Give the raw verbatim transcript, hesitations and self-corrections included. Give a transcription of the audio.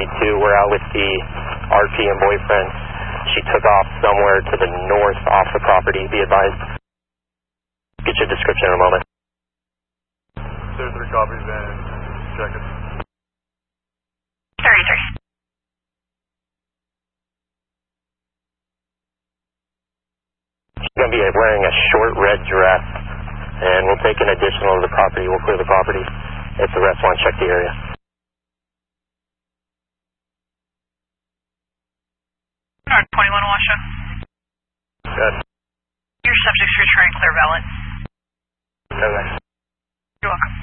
two. We're out with the R P and boyfriend. She took off somewhere to the north off the property. Be advised. Get your description in a moment. There's three copies and check it. thirty-three. She's going to be wearing a short red dress, and we'll take an additional to the property. We'll clear the property if the rest want to check the area. North twenty-one, Washoe. Good. Your subject's returning clear valid. Okay. You're welcome.